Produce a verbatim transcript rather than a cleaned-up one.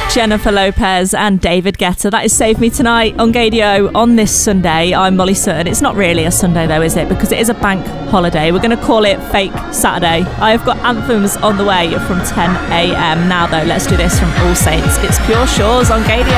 Jennifer Lopez and David Guetta. That is Save Me Tonight on Gaydio on this Sunday. I'm Molly Sutton. It's not really a Sunday though, is it? Because it is a bank holiday. We're going to call it Fake Saturday. I have got anthems on the way from ten a.m. Now though, let's do this from All Saints. It's Pure Shores on Gaydio.